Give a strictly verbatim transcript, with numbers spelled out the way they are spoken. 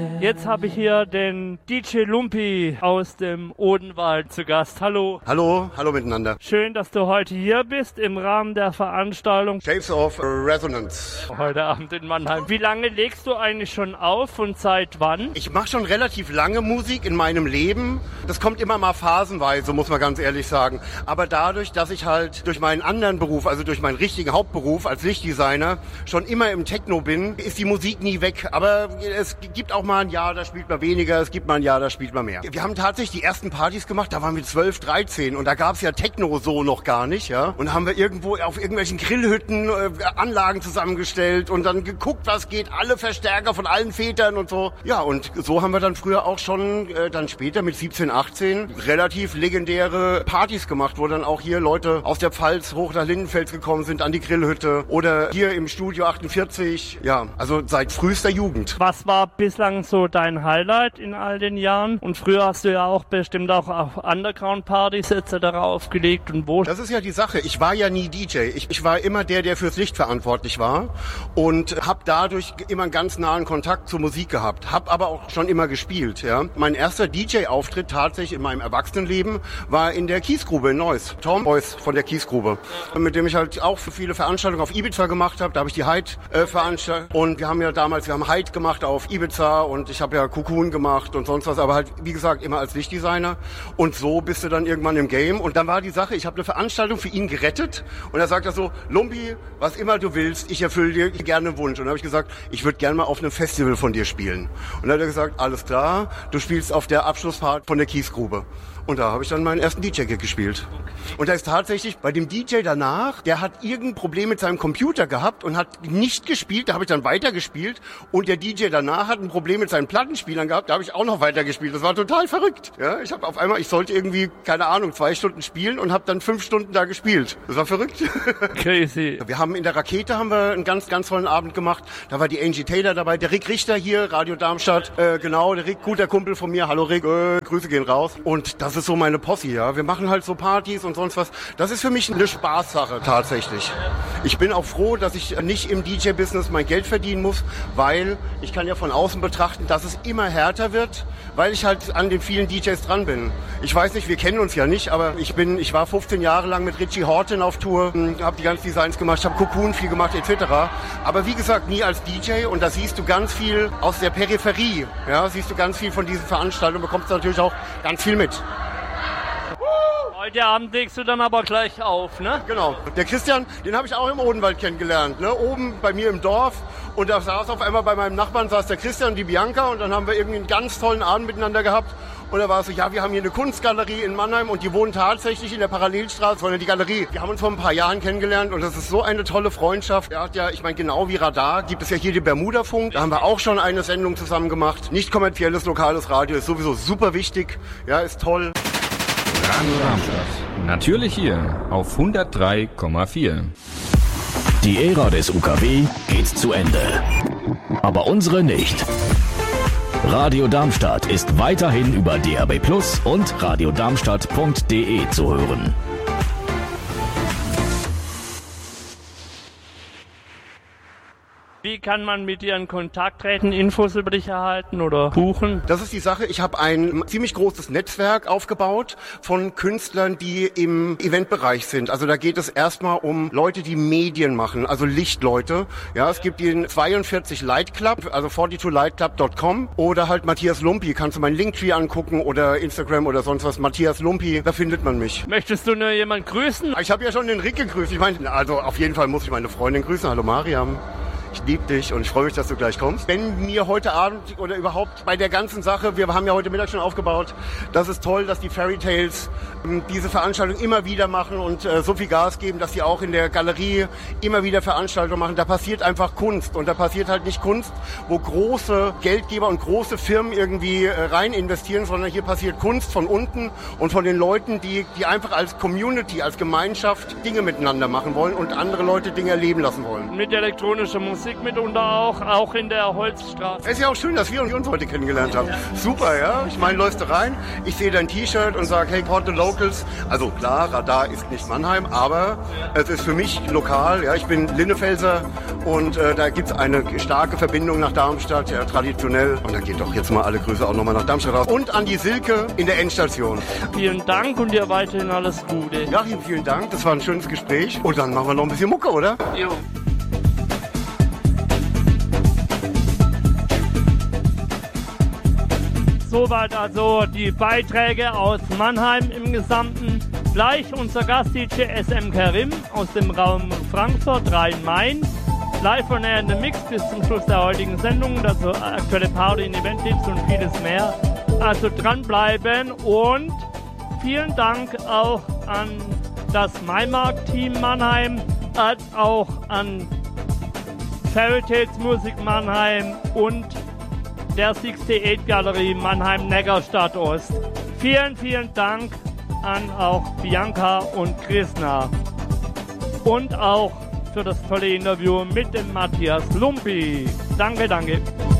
Jetzt habe ich hier den D J Lumpi aus dem Odenwald zu Gast. Hallo. Hallo, hallo miteinander. Schön, dass du heute hier bist im Rahmen der Veranstaltung Shapes of Resonance. Heute Abend in Mannheim. Wie lange legst du eigentlich schon auf und seit wann? Ich mache schon relativ lange Musik in meinem Leben. Das kommt immer mal phasenweise, muss man ganz ehrlich sagen. Aber dadurch, dass ich halt durch meinen anderen Beruf, also durch meinen richtigen Hauptberuf als Lichtdesigner, schon immer im Techno bin, ist die Musik nie weg. Aber es gibt auch mal ein Jahr, da spielt man weniger, es gibt mal ein Jahr, da spielt man mehr. Wir haben tatsächlich die ersten Partys gemacht, da waren wir zwölf, dreizehn und da gab es ja Techno so noch gar nicht, ja. Und haben wir irgendwo auf irgendwelchen Grillhütten äh, Anlagen zusammengestellt und dann geguckt, was geht, alle Verstärker von allen Vätern und so. Ja, und so haben wir dann früher auch schon, äh, dann später mit siebzehn, achtzehn, relativ legendäre Partys gemacht, wo dann auch hier Leute aus der Pfalz hoch nach Lindenfels gekommen sind, an die Grillhütte oder hier im Studio achtundvierzig. Ja, also seit frühester Jugend. Was war bislang so dein Highlight in all den Jahren? Und früher hast du ja auch bestimmt auch auf Underground-Partys et cetera aufgelegt und wo? Das ist ja die Sache. Ich war ja nie D J. Ich, ich war immer der, der fürs Licht verantwortlich war und habe dadurch immer einen ganz nahen Kontakt zur Musik gehabt. Hab aber auch schon immer gespielt. Ja. Mein erster D J-Auftritt tatsächlich in meinem Erwachsenenleben war in der Kiesgrube in Neuss. Tom Neuss von der Kiesgrube, mit dem ich halt auch für viele Veranstaltungen auf Ibiza gemacht habe. Da habe ich die Hyde äh, veranstaltet und wir haben ja damals, wir haben Hyde gemacht auf Ibiza und ich habe ja Cocoon gemacht und sonst was, aber halt, wie gesagt, immer als Lichtdesigner. Und so bist du dann irgendwann im Game. Und dann war die Sache, ich habe eine Veranstaltung für ihn gerettet und er sagt er so, Lumpi, was immer du willst, ich erfülle dir gerne einen Wunsch. Und dann habe ich gesagt, ich würde gerne mal auf einem Festival von dir spielen. Und dann hat er gesagt, alles klar, du spielst auf der Abschlussfahrt von der Kiesgrube. Und da habe ich dann meinen ersten D J-Gig gespielt. Und da ist tatsächlich bei dem D J danach, der hat irgendein Problem mit seinem Computer gehabt und hat nicht gespielt, da habe ich dann weitergespielt. Und der D J danach hat ein Problem mit seinen Plattenspielern gehabt, da habe ich auch noch weitergespielt. Das war total verrückt. Ja, ich habe auf einmal, ich sollte irgendwie, keine Ahnung, zwei Stunden spielen und habe dann fünf Stunden da gespielt. Das war verrückt. Crazy. Wir haben in der Rakete haben wir einen ganz, ganz tollen Abend gemacht. Da war die Angie Taylor dabei, der Rick Richter hier, Radio Darmstadt. Äh, genau, der Rick, guter Kumpel von mir. Hallo Rick, äh, Grüße gehen raus. Und das ist so meine Posse, ja. Wir machen halt so Partys und sonst was. Das ist für mich eine Spaßsache tatsächlich. Ich bin auch froh, dass ich nicht im D J-Business mein Geld verdienen muss, weil ich kann ja von außen betrachten, dass es immer härter wird, weil ich halt an den vielen D Js dran bin. Ich weiß nicht, wir kennen uns ja nicht, aber ich bin, ich war fünfzehn Jahre lang mit Richie Horton auf Tour, habe die ganzen Designs gemacht, ich habe Cocoon viel gemacht et cetera. Aber wie gesagt, nie als D J und da siehst du ganz viel aus der Peripherie. Ja, siehst du ganz viel von diesen Veranstaltungen, bekommst du natürlich auch ganz viel mit. Heute Abend legst du dann aber gleich auf, ne? Genau. Der Christian, den habe ich auch im Odenwald kennengelernt, ne? Oben bei mir im Dorf. Und da saß auf einmal bei meinem Nachbarn, saß der Christian und die Bianca und dann haben wir irgendwie einen ganz tollen Abend miteinander gehabt. Und da war es so, ja, wir haben hier eine Kunstgalerie in Mannheim und die wohnen tatsächlich in der Parallelstraße von die Galerie. Wir haben uns vor ein paar Jahren kennengelernt und das ist so eine tolle Freundschaft. Er hat ja, ich meine, genau wie Radar gibt es ja hier den Bermuda-Funk. Da haben wir auch schon eine Sendung zusammen gemacht. Nicht kommerzielles, lokales Radio ist sowieso super wichtig. Ja, ist toll. Radio Darmstadt. Natürlich hier auf hundertdrei Komma vier. Die Ära des U K W geht zu Ende. Aber unsere nicht. Radio Darmstadt ist weiterhin über D A B Plus und radiodarmstadt punkt de zu hören. Wie kann man mit dir in Kontakt treten, Infos über dich erhalten oder buchen? Das ist die Sache. Ich habe ein ziemlich großes Netzwerk aufgebaut von Künstlern, die im Eventbereich sind. Also da geht es erstmal um Leute, die Medien machen, also Lichtleute. Ja, es gibt den zweiundvierzig Light Club, also zweiundvierzig light club punkt com oder halt Matthias Lumpi. Kannst du meinen Linktree angucken oder Instagram oder sonst was. Matthias Lumpi, da findet man mich. Möchtest du nur jemanden grüßen? Ich habe ja schon den Rick gegrüßt. Ich meine, also auf jeden Fall muss ich meine Freundin grüßen. Hallo Mariam. Ich liebe dich und ich freue mich, dass du gleich kommst. Wenn mir heute Abend oder überhaupt bei der ganzen Sache, wir haben ja heute Mittag schon aufgebaut, das ist toll, dass die Fairy Tales äh, diese Veranstaltung immer wieder machen und äh, so viel Gas geben, dass sie auch in der Galerie immer wieder Veranstaltungen machen. Da passiert einfach Kunst und da passiert halt nicht Kunst, wo große Geldgeber und große Firmen irgendwie äh, rein investieren, sondern hier passiert Kunst von unten und von den Leuten, die, die einfach als Community, als Gemeinschaft Dinge miteinander machen wollen und andere Leute Dinge erleben lassen wollen. Mit elektronischer Musik Musik mitunter auch, auch in der Holzstraße. Es ist ja auch schön, dass wir uns heute kennengelernt haben. Super, ja. Ich meine, läufst du rein, ich sehe dein T-Shirt und sage, hey, Port the Locals. Also klar, Radar ist nicht Mannheim, aber es ist für mich lokal. Ja, ich bin Linnefelser und äh, da gibt es eine starke Verbindung nach Darmstadt, ja, traditionell. Und dann geht doch jetzt mal alle Grüße auch nochmal nach Darmstadt raus. Und an die Silke in der Endstation. Vielen Dank und dir weiterhin alles Gute. Joachim, vielen Dank. Das war ein schönes Gespräch. Und dann machen wir noch ein bisschen Mucke, oder? Jo. Soweit also die Beiträge aus Mannheim im Gesamten. Gleich unser Gast-D J S M Karim aus dem Raum Frankfurt, Rhein-Main. Live on Air in the Mix bis zum Schluss der heutigen Sendung. Dazu aktuelle Party, Event-Tipps und vieles mehr. Also dranbleiben und vielen Dank auch an das MyMark-Team Mannheim, als auch an Fairy Tales Musik Mannheim und der sechsundachtzig Galerie Mannheim-Neckarstadt Ost. Vielen, vielen Dank an auch Bianca und Krishna. Und auch für das tolle Interview mit dem Matthias Lumpi. Danke, danke.